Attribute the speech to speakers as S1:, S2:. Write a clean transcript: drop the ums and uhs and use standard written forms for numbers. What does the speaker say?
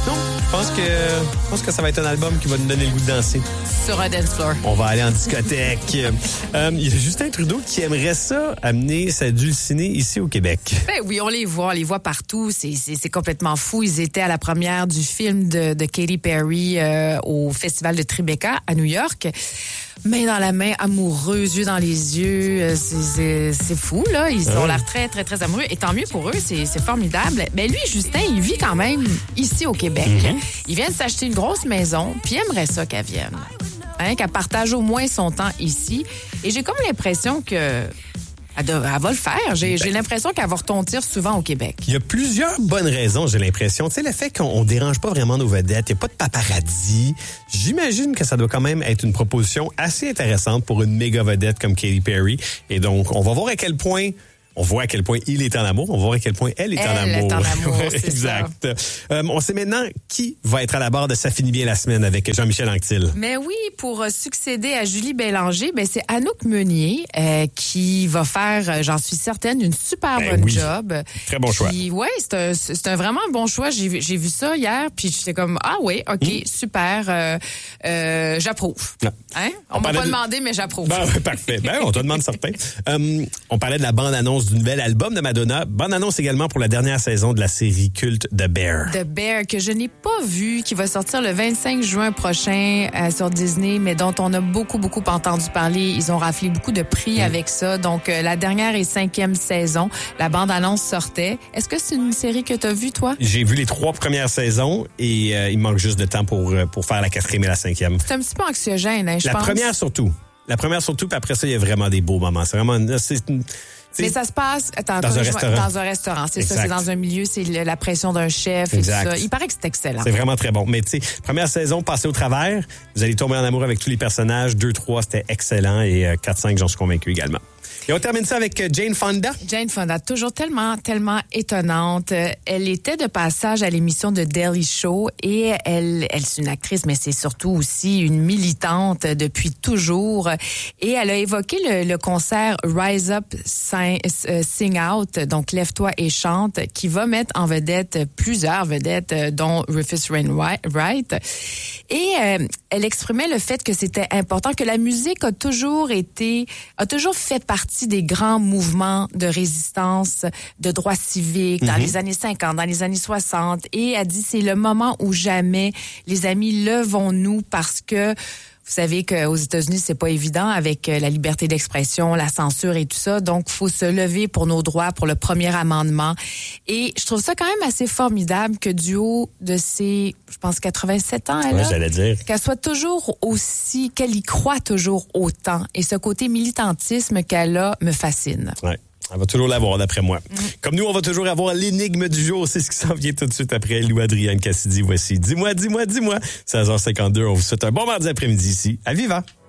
S1: Non, je pense que ça va être un album qui va nous donner le goût de danser.
S2: Sur un dance floor.
S1: On va aller en discothèque. Il y a Justin Trudeau qui aimerait ça amener sa dulcinée ici au Québec.
S2: Ben oui, on les voit partout. C'est complètement fou. Ils étaient à la première du film de Katy Perry au Festival de Tribeca à New York. Main dans la main, amoureuse, yeux dans les yeux. C'est fou, là. Ils ont l'air très, très, très amoureux. Et tant mieux pour eux, c'est formidable. Mais lui, Justin, il vit quand même ici au Québec. Il vient de s'acheter une grosse maison, puis il aimerait ça qu'elle vienne. Qu'elle partage au moins son temps ici. Et j'ai comme l'impression que... Elle va le faire. J'ai l'impression qu'elle va retentir souvent au Québec.
S1: Il y a plusieurs bonnes raisons, j'ai l'impression. Tu sais, le fait qu'on dérange pas vraiment nos vedettes, il n'y a pas de paparazzi. J'imagine que ça doit quand même être une proposition assez intéressante pour une méga vedette comme Katy Perry. Et donc, on va voir à quel point... On voit à quel point il est en amour. On voit à quel point elle est en amour.
S2: Elle est en amour, c'est
S1: exact. On sait maintenant qui va être à la barre de Ça finit bien la semaine avec Jean-Michel Anctil.
S2: Mais oui, pour succéder à Julie Bélanger, c'est Anouk Meunier qui va faire, j'en suis certaine, une super bonne job.
S1: Très bon choix.
S2: Oui, c'est un vraiment bon choix. J'ai vu ça hier, puis j'étais comme, ah oui, OK, super, j'approuve. Hein? On m'a pas demandé, mais j'approuve.
S1: Parfait. On te demande certain. On parlait de la bande-annonce du nouvel album de Madonna. Bande-annonce également pour la dernière saison de la série culte The Bear.
S2: The Bear, que je n'ai pas vu, qui va sortir le 25 juin prochain sur Disney, mais dont on a beaucoup, beaucoup entendu parler. Ils ont raflé beaucoup de prix avec ça. Donc, la dernière et 5e saison, la bande-annonce sortait. Est-ce que c'est une série que tu as vue, toi?
S1: J'ai vu les 3 premières saisons et il manque juste de temps pour faire la 4e et la 5e.
S2: C'est un petit peu anxiogène, je pense.
S1: La première surtout, puis après ça, il y a vraiment des beaux moments. C'est vraiment...
S2: Mais ça se passe dans un restaurant. C'est ça, c'est dans un milieu, c'est la pression d'un chef et tout ça. Il paraît que c'est excellent.
S1: C'est vraiment très bon. Mais tu sais, première saison, passez au travers, vous allez tomber en amour avec tous les personnages. 2, 3, c'était excellent et 4, 5, j'en suis convaincu également. Et on termine ça avec Jane Fonda.
S2: Jane Fonda, toujours tellement, tellement étonnante. Elle était de passage à l'émission de Daily Show et elle c'est une actrice, mais c'est surtout aussi une militante depuis toujours. Et elle a évoqué le concert Rise Up, Sing Out, donc Lève-toi et chante, qui va mettre en vedette plusieurs vedettes, dont Rufus Wainwright. Et elle exprimait le fait que c'était important, que la musique a toujours fait partie des grands mouvements de résistance, de droits civiques dans les années 50, dans les années 60. Et elle dit, c'est le moment où jamais, les amis, levons-nous parce que vous savez qu'aux États-Unis, c'est pas évident avec la liberté d'expression, la censure et tout ça. Donc, faut se lever pour nos droits, pour le premier amendement. Et je trouve ça quand même assez formidable que du haut de ses, je pense, 87 ans, elle a,
S1: j'allais dire.
S2: Qu'elle soit toujours aussi, qu'elle y croit toujours autant. Et ce côté militantisme qu'elle a me fascine.
S1: Ouais. On va toujours l'avoir, d'après moi. Comme nous, on va toujours avoir l'énigme du jour. C'est ce qui s'en vient tout de suite après Lou-Adrienne Cassidy. Voici Dis-moi. 16h52, on vous souhaite un bon mardi après-midi ici à Viva.